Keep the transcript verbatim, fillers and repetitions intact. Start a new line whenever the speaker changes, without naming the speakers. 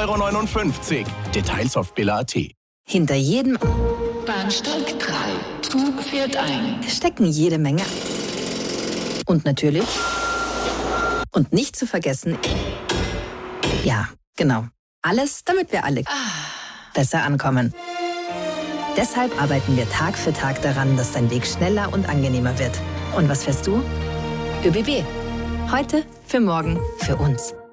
neunundfünfzig Euro. Details auf billa punkt at.
Hinter jedem
Bahnsteig drei. Zug fährt ein.
stecken jede Menge. Und natürlich, und nicht zu vergessen, ja, genau, alles, damit wir alle besser ankommen. Deshalb arbeiten wir Tag für Tag daran, dass dein Weg schneller und angenehmer wird. Und was fährst du? ÖBB. Heute, für morgen, für uns.